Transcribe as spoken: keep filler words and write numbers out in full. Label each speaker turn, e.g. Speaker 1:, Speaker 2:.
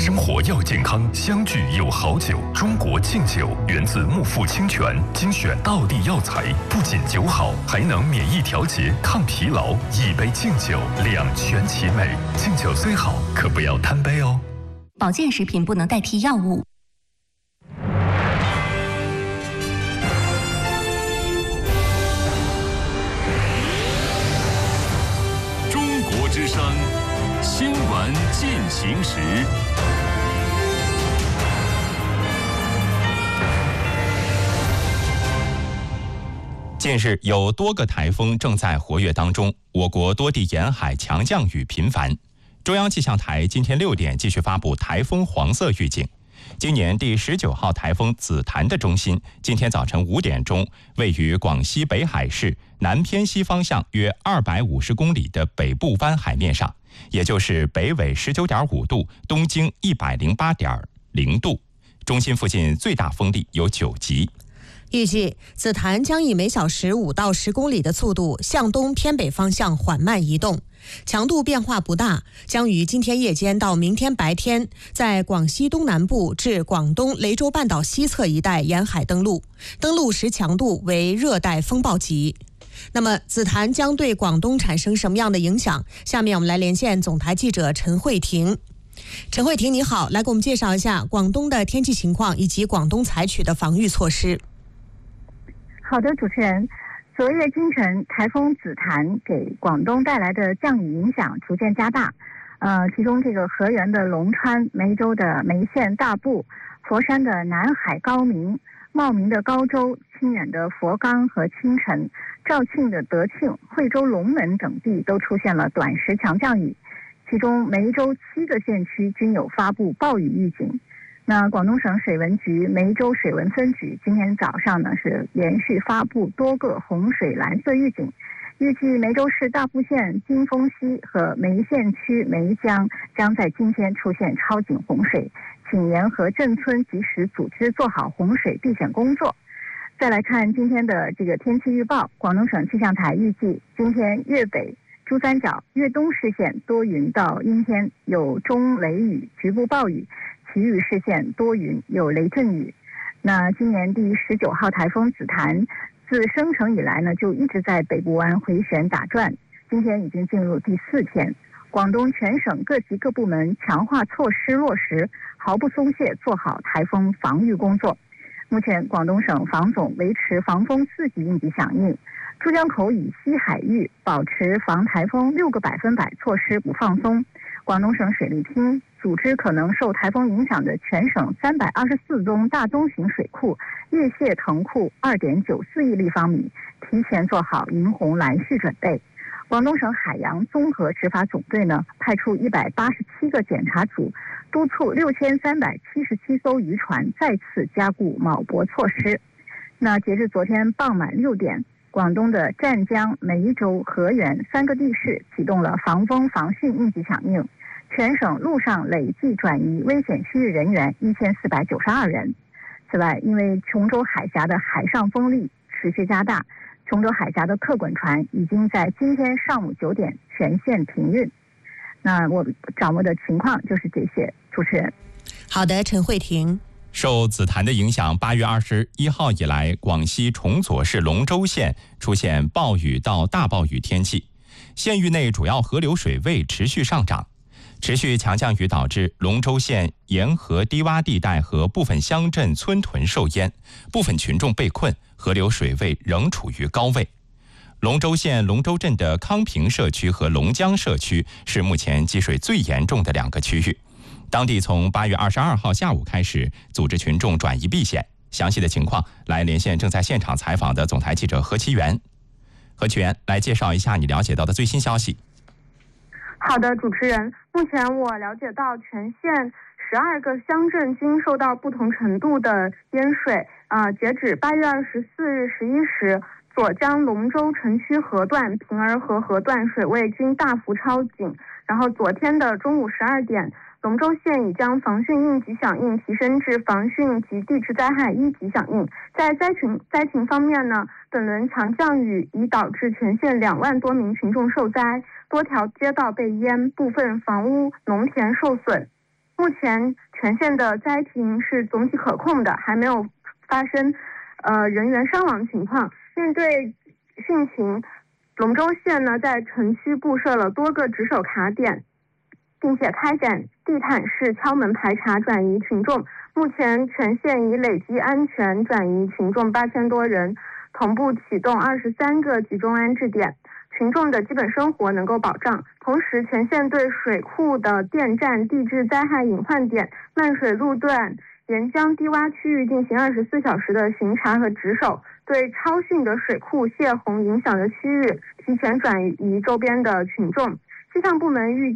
Speaker 1: 生活要健康，相聚有好酒。中国敬酒源自木富清泉，精选道地药材，不仅酒好，还能免疫调节、抗疲劳。一杯敬酒，两全其美。敬酒虽好，可不要贪杯哦。
Speaker 2: 保健食品不能代替药物。
Speaker 3: 中国之声，新闻进行时。
Speaker 4: 近日，有多个台风正在活跃当中，我国多地沿海强降雨频繁。中央气象台今天六点继续发布台风黄色预警。今年第十九号台风紫檀的中心，今天早晨五点钟，位于广西北海市南偏西方向约二百五十公里的北部湾海面上，也就是北纬十九点五度，东经一百零八点零度。中心附近最大风力有九级。
Speaker 5: 预计紫檀将以每小时五到十公里的速度向东偏北方向缓慢移动，强度变化不大，将于今天夜间到明天白天在广西东南部至广东雷州半岛西侧一带沿海登陆，登陆时强度为热带风暴级。那么紫檀将对广东产生什么样的影响？下面我们来连线总台记者陈慧婷。陈慧婷你好，来给我们介绍一下广东的天气情况以及广东采取的防御措施。
Speaker 6: 好的，主持人，昨夜今晨，台风紫檀给广东带来的降雨影响逐渐加大。呃，其中这个河源的龙川、梅州的梅县大部、佛山的南海高明、茂名的高州、清远的佛冈和清晨、肇庆的德庆、惠州龙门等地都出现了短时强降雨，其中梅州七个县区均有发布暴雨预警。那广东省水文局梅州水文分局今天早上呢是连续发布多个洪水蓝色预警，预计梅州市大埔县金峰溪和梅县区梅江将在今天出现超警洪水，请沿河镇村及时组织做好洪水避险工作。再来看今天的这个天气预报，广东省气象台预计今天粤北、珠三角、粤东市县多云到阴天，有中雷雨、局部暴雨，其余市县多云有雷阵雨。那今年第十九号台风紫檀自生成以来呢，就一直在北部湾回旋打转，今天已经进入第四天。广东全省各级各部门强化措施落实，毫不松懈做好台风防御工作。目前广东省防总维持防风四级应急响应，珠江口以西海域保持防台风六个百分百措施不放松。广东省水利厅组织可能受台风影响的全省三百二十四宗大中型水库越泄腾库二点九四亿立方米，提前做好迎洪拦蓄准备。广东省海洋综合执法总队呢，派出一百八十七个检查组，督促六千三百七十七艘渔船再次加固锚泊措施。那截至昨天傍晚六点，广东的湛江、梅州、河源三个地市启动了防风防汛应急响应，全省陆上累计转移危险区域人员一千四百九十二人。此外，因为琼州海峡的海上风力持续加大，琼州海峡的客滚船已经在今天上午九点全线停运。那我掌握的情况就是这些，主持人。
Speaker 5: 好的，陈慧婷。
Speaker 4: 受紫檀的影响，八月二十一号以来，广西崇左市龙州县出现暴雨到大暴雨天气，县域内主要河流水位持续上涨。持续强降雨导致龙州县沿河低洼地带和部分乡镇村屯受淹，部分群众被困，河流水位仍处于高位。龙州县龙州镇的康平社区和龙江社区是目前积水最严重的两个区域。当地从八月二十二号下午开始组织群众转移避险。详细的情况来连线正在现场采访的总台记者何其元。何其元，来介绍一下你了解到的最新消息。
Speaker 7: 好的，主持人，目前我了解到全县十二个乡镇均受到不同程度的淹水。呃，截止八月二十四日十一时，左江龙州城区河段、平儿河河段水位均大幅超警。然后昨天的中午十二点，龙州县已将防汛应急响应提升至防汛及地质灾害一级响应。在灾情灾情方面呢，本轮强降雨已导致全县两万多名群众受灾，多条街道被淹，部分房屋、农田受损。 目前全县的灾情是总体可控的，还没有发生呃人员伤亡情况。面对汛情，龙州县呢在城区布设了多个值守卡点，并且开展地毯式敲门排查转移群众。目前全县已累计安全转移群众八千多人，同步启动二十三个集中安置点，群众的基本生活能够保障。同时，全县对水库的电站、地质灾害隐患点、漫水路段、沿江低洼区域进行二十四小时的巡查和值守，对超汛的水库泄洪影响的区域提前转移周边的群众。气象部门预